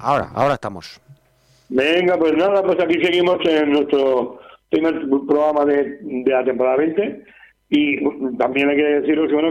ahora estamos. Venga, pues nada, pues aquí seguimos en nuestro primer programa de la temporada 20 y también hay que deciros, bueno,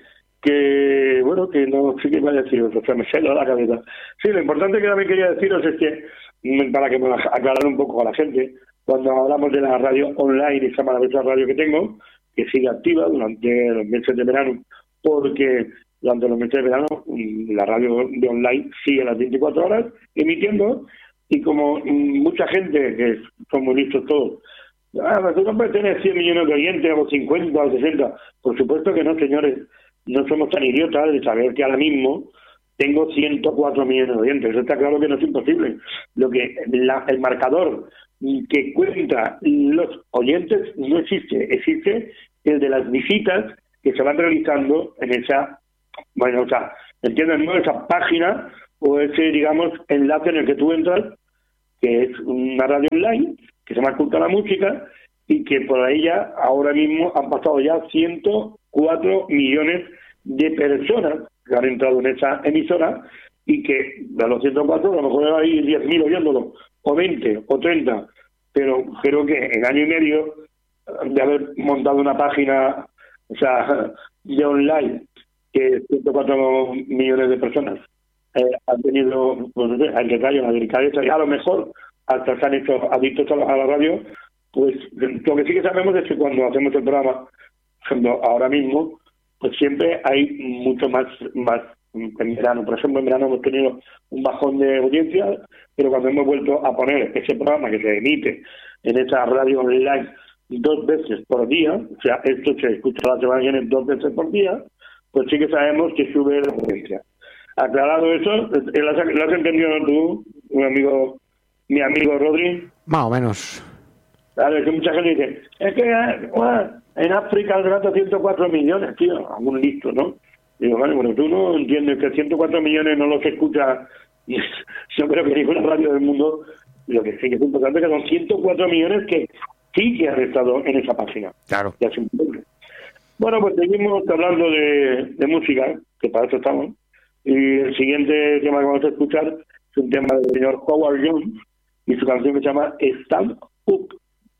que no sé qué iba a deciros, o sea, me sale la cabeza. Sí, lo importante que también quería deciros es que, para que me aclarar un poco a la gente, cuando hablamos de la radio online, esa maravillosa radio que tengo, que sigue activa durante los meses de verano, porque durante los meses de verano la radio de online sigue las 24 horas emitiendo, y como mucha gente, que son muy listos todos, tú no puedes tener 100 millones de oyentes, o 50, o 60, por supuesto que no, señores, no somos tan idiotas de saber que ahora mismo tengo 104 millones de oyentes, eso está claro que no es imposible. Lo que el marcador que cuenta los oyentes no existe, existe el de las visitas que se van realizando en esa, bueno, o sea, ¿entiendes? ¿No? Esa página o ese, digamos, enlace en el que tú entras, que es una radio online, que se llama Culta a la Música, y que por ahí ya, ahora mismo, han pasado ya 104 millones de personas que han entrado en esa emisora, y que de los 104 a lo mejor hay 10.000 oyéndolo, o 20, o 30, pero creo que en año y medio de haber montado una página, o sea, de online, que 104 millones de personas han tenido, pues no sé, el detalle, la delicadeza, y a lo mejor hasta se han hecho adictos a la radio. Pues lo que sí que sabemos es que cuando hacemos el programa, por ejemplo, ahora mismo, pues siempre hay mucho más en verano. Por ejemplo, en verano hemos tenido un bajón de audiencia, pero cuando hemos vuelto a poner ese programa que se emite en esa radio online 2 veces por día, o sea, esto se escucha la semana que viene 2 veces por día, pues sí que sabemos que sube la audiencia. Aclarado eso, ¿lo has entendido tú, mi amigo Rodri? Más o menos. Claro, es que mucha gente dice, es que en África el rato 104 millones, tío, algún listo, ¿no? Digo, vale, bueno, tú no entiendes que 104 millones no los escucha, yo creo que ninguna radio del mundo. Lo que sí que es importante es que son 104 millones que sí que han estado en esa página. Claro. Ya es importante. Bueno, pues seguimos hablando de música, que para eso estamos. Y el siguiente tema que vamos a escuchar es un tema del señor Howard Jones y su canción que se llama Stand Up.